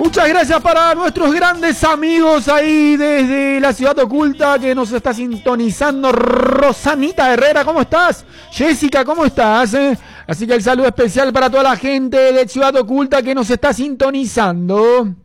Muchas gracias para nuestros grandes amigos ahí desde la Ciudad Oculta que nos está sintonizando. Rosanita Herrera, ¿cómo estás? Jessica, ¿cómo estás? Así que el saludo especial para toda la gente de Ciudad Oculta que nos está sintonizando.